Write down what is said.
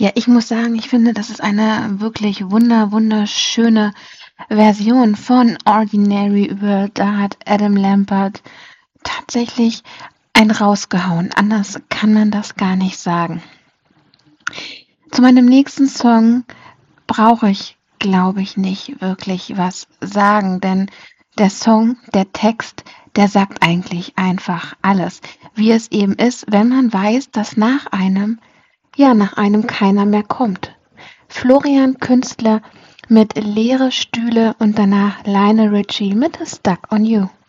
Ja, ich muss sagen, ich finde, das ist eine wirklich wunderschöne Version von Ordinary über da hat Adam Lambert tatsächlich einen rausgehauen. Anders kann man das gar nicht sagen. Zu meinem nächsten Song brauche ich, glaube ich, nicht wirklich was sagen, denn der Song, der Text, der sagt eigentlich einfach alles, wie es eben ist, wenn man weiß, dass nach einem keiner mehr kommt. Florian Künstler mit Leere Stühle und danach Lionel Richie mit Stuck on You.